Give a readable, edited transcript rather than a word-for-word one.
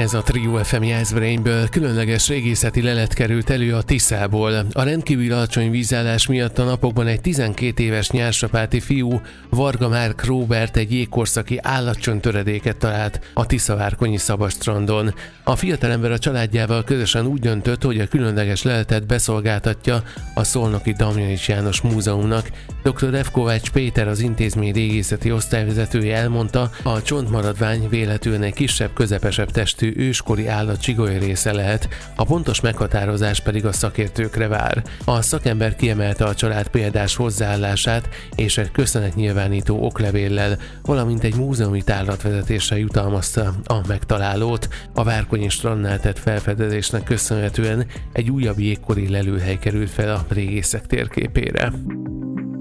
Ez a Trio FM Jászberényből különleges régészeti lelet került elő a Tiszából. A rendkívül alacsony vízállás miatt a napokban egy 12 éves nyársapáti fiú, Varga Márk Róbert egy jégkorszaki állatcsontöredéket talált a Tiszavárkonyi szabadstrandon. A fiatalember a családjával közösen úgy döntött, hogy a különleges leletet beszolgáltatja a szolnoki Damjanich János Múzeumnak. Dr. F. Kovács Péter, az intézmény régészeti osztályvezetője elmondta, a csontmaradvány véletlenül egy kisebb, közepesebb testű őskori állat csigoly része lehet, a pontos meghatározás pedig a szakértőkre vár. A szakember kiemelte a család példás hozzáállását és egy köszönetnyilvánító oklevéllel, valamint egy múzeumi tárlatvezetésre jutalmazta a megtalálót. A Várkonyi strandnál tett felfedezésnek köszönhetően egy újabb jégkori lelőhely került fel a régészek térképére.